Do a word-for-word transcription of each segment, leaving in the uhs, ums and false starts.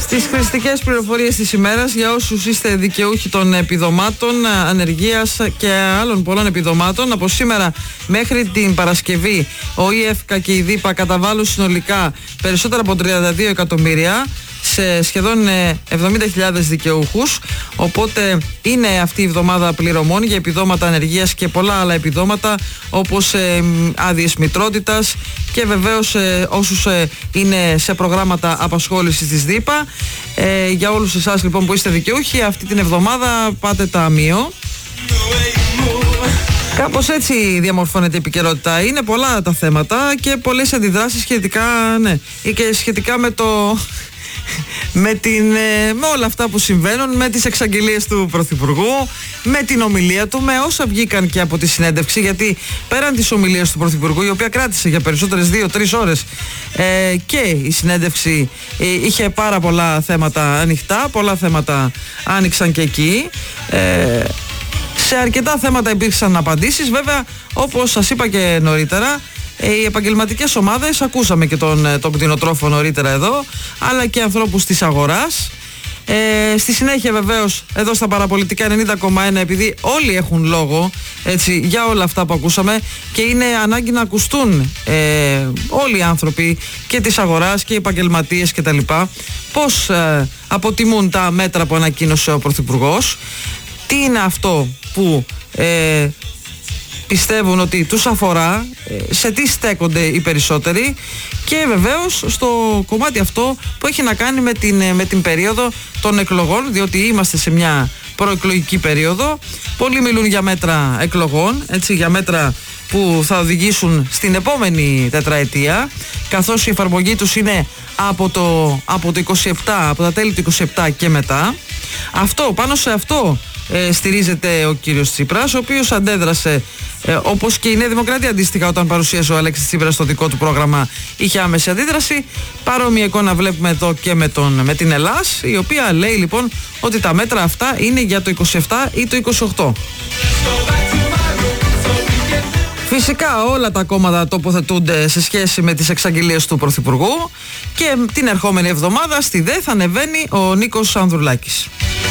Στις χρηστικές πληροφορίες της ημέρας, για όσους είστε δικαιούχοι των επιδομάτων ανεργίας και άλλων πολλών επιδομάτων, από σήμερα μέχρι την Παρασκευή ο ΙΕΦΚΑ και η ΔΥΠΑ καταβάλουν συνολικά περισσότερα από τριάντα δύο εκατομμύρια σε σχεδόν εβδομήντα χιλιάδες δικαιούχους. Οπότε είναι αυτή η εβδομάδα πληρωμών για επιδόματα ανεργίας και πολλά άλλα επιδόματα, όπως ε, άδειες μητρότητας και βεβαίως ε, όσους ε, είναι σε προγράμματα απασχόλησης της ΔΥΠΑ. Ε, για όλους εσάς λοιπόν που είστε δικαιούχοι, αυτή την εβδομάδα πάτε ταμείο. Κάπως έτσι διαμορφώνεται η επικαιρότητα. Είναι πολλά τα θέματα και πολλές αντιδράσεις σχετικά, ναι, και σχετικά με το... Με, την, με όλα αυτά που συμβαίνουν, με τις εξαγγελίες του Πρωθυπουργού, με την ομιλία του, με όσα βγήκαν και από τη συνέντευξη. Γιατί πέραν της ομιλίας του Πρωθυπουργού, η οποία κράτησε για περισσότερες δύο τρεις ώρες, ε, και η συνέντευξη ε, είχε πάρα πολλά θέματα ανοιχτά, πολλά θέματα άνοιξαν και εκεί. ε, Σε αρκετά θέματα υπήρξαν απαντήσεις. Βέβαια, όπως σας είπα και νωρίτερα, οι επαγγελματικές ομάδες, ακούσαμε και τον, τον κτηνοτρόφο νωρίτερα εδώ, αλλά και ανθρώπους της αγοράς. Ε, στη συνέχεια βεβαίως εδώ στα Παραπολιτικά ενενήντα κόμμα ένα, επειδή όλοι έχουν λόγο, έτσι, για όλα αυτά που ακούσαμε, και είναι ανάγκη να ακουστούν ε, όλοι οι άνθρωποι και της αγοράς και οι επαγγελματίες κτλ. Πώς ε, αποτιμούν τα μέτρα που ανακοίνωσε ο Πρωθυπουργός, τι είναι αυτό που ε, πιστεύουν ότι τους αφορά, σε τι στέκονται οι περισσότεροι, και βεβαίως στο κομμάτι αυτό που έχει να κάνει με την, με την περίοδο των εκλογών, διότι είμαστε σε μια προεκλογική περίοδο. Πολλοί μιλούν για μέτρα εκλογών, έτσι, για μέτρα που θα οδηγήσουν στην επόμενη τετραετία, καθώς η εφαρμογή τους είναι από το, από το είκοσι επτά, από τα τέλη του είκοσι επτά και μετά. Αυτό, πάνω σε αυτό ε, στηρίζεται ο κύριος Τσίπρας, ο οποίος αντέδρασε, ε, όπως και η Νέα Δημοκρατία αντίστοιχα, όταν παρουσίασε ο Αλέξης Τσίπρας το δικό του πρόγραμμα, είχε άμεση αντίδραση. Παρόμοια εικόνα βλέπουμε εδώ και με, τον, με την Ελλάς, η οποία λέει λοιπόν ότι τα μέτρα αυτά είναι για το είκοσι επτά ή το είκοσι οκτώ. Φυσικά όλα τα κόμματα τοποθετούνται σε σχέση με τις εξαγγελίες του Πρωθυπουργού, και την ερχόμενη εβδομάδα στη ΔΕ θα ανεβαίνει ο Νίκος Ανδρουλάκης.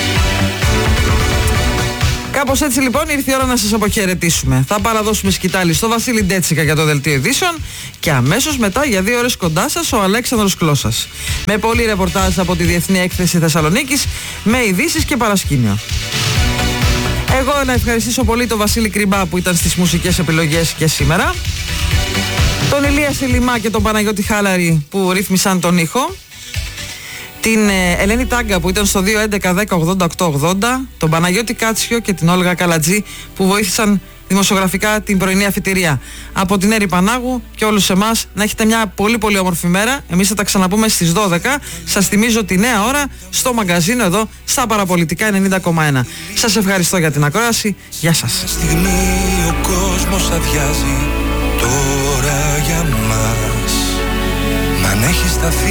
Κάπως έτσι λοιπόν ήρθε η ώρα να σας αποχαιρετήσουμε. Θα παραδώσουμε σκητάλη στο Βασίλη Ντέτσικα για το Δελτίο Ειδήσεων, και αμέσως μετά για δύο ώρες κοντά σας ο Αλέξανδρος Κλώσας, με πολλή ρεπορτάζ από τη Διεθνή Έκθεση Θεσσαλονίκης, με ειδήσεις και παρασκήνιο. Εγώ να ευχαριστήσω πολύ τον Βασίλη Κρυμπά που ήταν στις μουσικές επιλογές και σήμερα, τον Ηλία Σιλιμά και τον Παναγιώτη Χάλαρη που ρύθμισαν τον ήχο, την Ελένη Τάγκα που ήταν στο δύο έντεκα δέκα ογδόντα οκτώ ογδόντα, τον Παναγιώτη Κάτσιο και την Όλγα Καλατζή που βοήθησαν δημοσιογραφικά την πρωινή αφιτηρία. Από την Έρη Πανάγου και όλους εμάς να έχετε μια πολύ πολύ όμορφη μέρα. Εμείς θα τα ξαναπούμε στις δώδεκα. Σας θυμίζω τη νέα ώρα στο μαγκαζίνο εδώ στα Παραπολιτικά ενενήντα κόμμα ένα. Σας ευχαριστώ για την ακρόαση. Γεια σας. Στιγμή ο κόσμος αδειάζει τώρα για μας. Μ' αν έχει σταθεί